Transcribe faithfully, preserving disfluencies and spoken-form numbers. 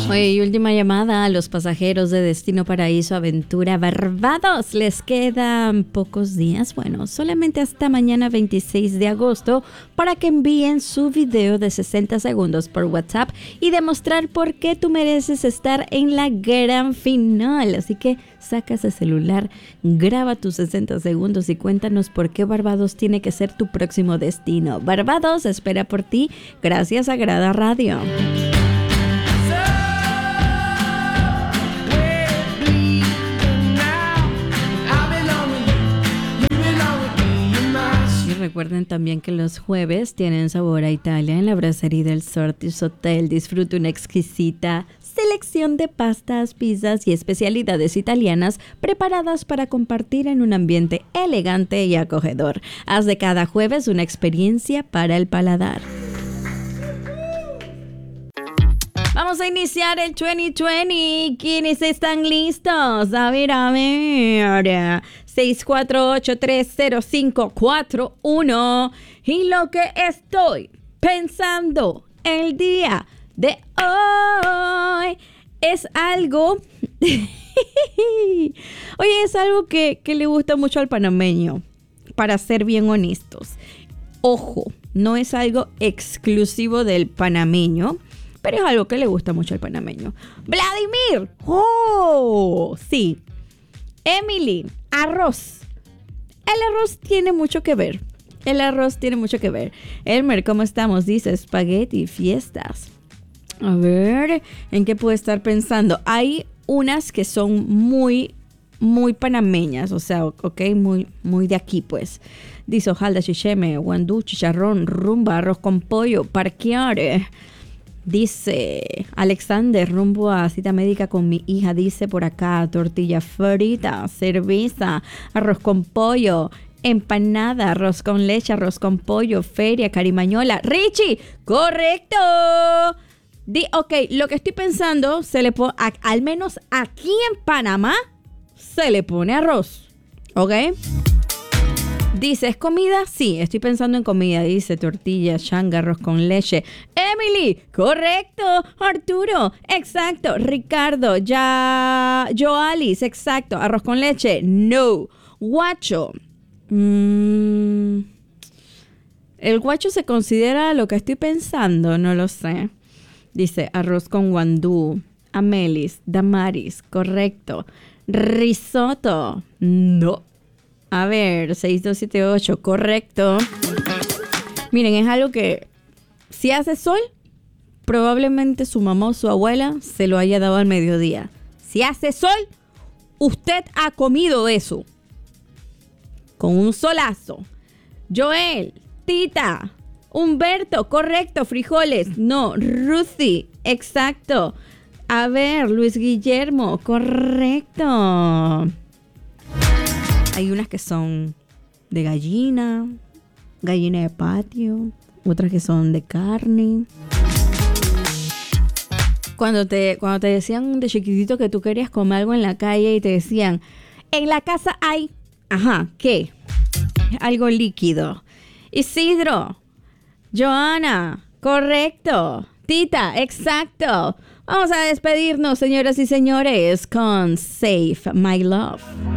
Oye, y última llamada a los pasajeros de Destino Paraíso Aventura Barbados. Les quedan pocos días, bueno, solamente hasta mañana veintiséis de agosto para que envíen su video de sesenta segundos por WhatsApp y demostrar por qué tú mereces estar en la gran final. Así que saca ese celular, graba tus sesenta segundos y cuéntanos por qué Barbados tiene que ser tu próximo destino. Barbados espera por ti gracias a Grada Radio. Recuerden también que los jueves tienen sabor a Italia en la Brasserie del Sortis Hotel. Disfruta una exquisita selección de pastas, pizzas y especialidades italianas preparadas para compartir en un ambiente elegante y acogedor. Haz de cada jueves una experiencia para el paladar. Vamos a iniciar el veinte veinte. ¿Quiénes están listos? A ver, a ver. seis cuatro ocho tres cero cinco cuatro uno. Y lo que estoy pensando el día de hoy es algo... Oye, es algo que, que le gusta mucho al panameño, para ser bien honestos. Ojo, no es algo exclusivo del panameño, pero es algo que le gusta mucho al panameño. ¡Vladimir! ¡Oh! Sí. Emily, arroz. El arroz tiene mucho que ver. El arroz tiene mucho que ver. Elmer, ¿cómo estamos? Dice espagueti, fiestas. A ver, ¿en qué puedo estar pensando? Hay unas que son muy, muy panameñas. O sea, ok, muy, muy de aquí, pues. Dice hojalda, chicheme, guandú, chicharrón, rumba, arroz con pollo, parquear. Dice Alexander, rumbo a cita médica con mi hija. Dice por acá, tortilla frita, cerveza, arroz con pollo, empanada, arroz con leche, arroz con pollo, feria, carimañola. Richie, correcto. Di, ok, lo que estoy pensando, se le pone, al menos aquí en Panamá, se le pone arroz. ¿Ok? Dice, ¿es comida? Sí, estoy pensando en comida. Dice tortilla, changa, arroz con leche. Emily, correcto. Arturo, exacto. Ricardo, ya. Joalis, exacto. Arroz con leche, no. Guacho. Mm, ¿el guacho se considera lo que estoy pensando? No lo sé. Dice arroz con guandú. Amelis, Damaris, correcto. Risotto, no. A ver, seis dos siete ocho, correcto. Miren, es algo que si hace sol, probablemente su mamá o su abuela se lo haya dado al mediodía. Si hace sol, usted ha comido eso. Con un solazo. Joel, Tita, Humberto, correcto. Frijoles, no. Ruthie, exacto. A ver, Luis Guillermo, correcto. Hay unas que son de gallina, gallina de patio, otras que son de carne. Cuando te, cuando te decían de chiquitito que tú querías comer algo en la calle y te decían, en la casa hay, ajá, ¿qué? Algo líquido. Isidro, Joana, correcto. Tita, exacto. Vamos a despedirnos, señoras y señores, con Save My Love.